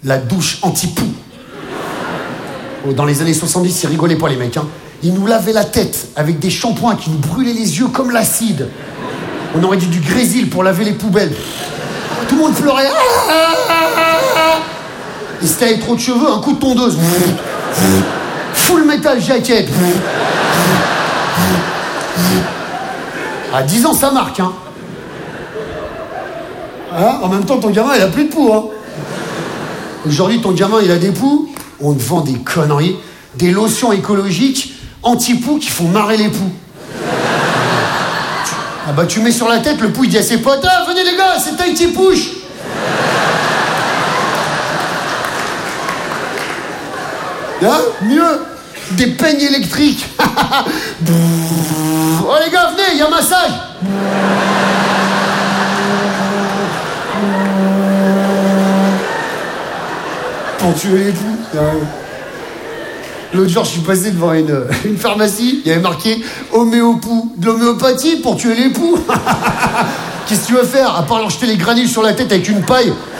la douche anti-poux. Oh, dans les années 70, ils rigolaient pas les mecs, hein. Ils nous lavaient la tête avec des shampoings qui nous brûlaient les yeux comme l'acide. On aurait dit du grésil pour laver les poubelles. Tout le monde pleurait. Et si t'avais trop de cheveux, un coup de tondeuse. Full metal jacket. À 10 ans, ça marque, hein. Hein, en même temps, ton gamin, il a plus de poux, hein. Aujourd'hui, ton gamin, il a des poux. On te vend des conneries, des lotions écologiques anti-poux qui font marrer les poux. Ah bah, tu mets sur la tête, le poux, il dit à ses potes, ah, venez les gars, c'est Tahiti Push. Hein, mieux, des peignes électriques. Oh les gars, venez, il y a un massage. Pour tuer les poux. L'autre jour, je suis passé devant une pharmacie, il y avait marqué homéopou, de l'homéopathie pour tuer les poux. Qu'est-ce que tu veux faire, à part leur jeter les granules sur la tête avec une paille?